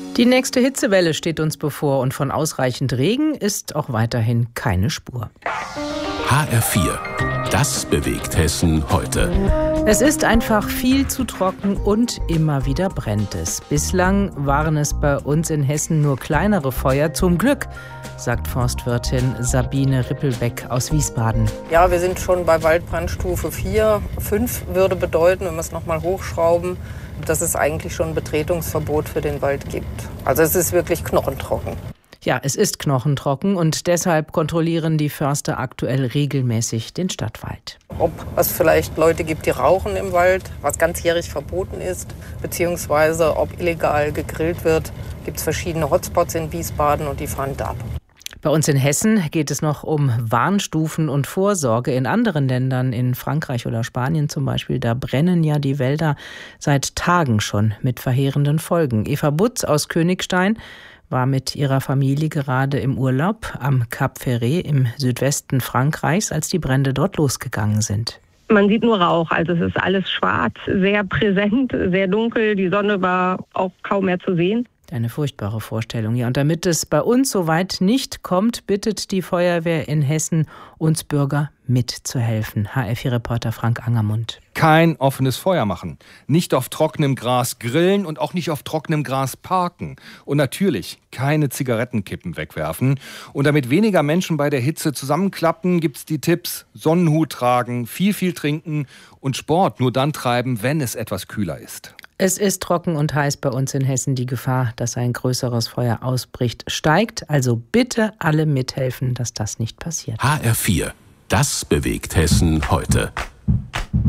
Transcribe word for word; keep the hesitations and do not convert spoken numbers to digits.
Die nächste Hitzewelle steht uns bevor und von ausreichend Regen ist auch weiterhin keine Spur. H R vier. Das bewegt Hessen heute. Es ist einfach viel zu trocken und immer wieder brennt es. Bislang waren es bei uns in Hessen nur kleinere Feuer. Zum Glück, sagt Forstwirtin Sabine Rippelbeck aus Wiesbaden. Ja, wir sind schon bei Waldbrandstufe vier. fünf würde bedeuten, wenn wir es nochmal hochschrauben, dass es eigentlich schon ein Betretungsverbot für den Wald gibt. Also es ist wirklich knochentrocken. Ja, es ist knochentrocken und deshalb kontrollieren die Förster aktuell regelmäßig den Stadtwald. Ob es vielleicht Leute gibt, die rauchen im Wald, was ganzjährig verboten ist, beziehungsweise ob illegal gegrillt wird, gibt es verschiedene Hotspots in Wiesbaden und die fahren da ab. Bei uns in Hessen geht es noch um Warnstufen und Vorsorge. In anderen Ländern, in Frankreich oder Spanien zum Beispiel, da brennen ja die Wälder seit Tagen schon mit verheerenden Folgen. Eva Butz aus Königstein war mit ihrer Familie gerade im Urlaub am Cap Ferret im Südwesten Frankreichs, als die Brände dort losgegangen sind. Man sieht nur Rauch, also es ist alles schwarz, sehr präsent, sehr dunkel. Die Sonne war auch kaum mehr zu sehen. Eine furchtbare Vorstellung. Ja, und damit es bei uns so weit nicht kommt, bittet die Feuerwehr in Hessen uns Bürger mitzuhelfen. H R vier-Reporter Frank Angermund. Kein offenes Feuer machen, nicht auf trockenem Gras grillen und auch nicht auf trockenem Gras parken. Und natürlich keine Zigarettenkippen wegwerfen. Und damit weniger Menschen bei der Hitze zusammenklappen, gibt's die Tipps: Sonnenhut tragen, viel, viel trinken und Sport nur dann treiben, wenn es etwas kühler ist. Es ist trocken und heiß bei uns in Hessen. Die Gefahr, dass ein größeres Feuer ausbricht, steigt. Also bitte alle mithelfen, dass das nicht passiert. H R vier. Das bewegt Hessen heute.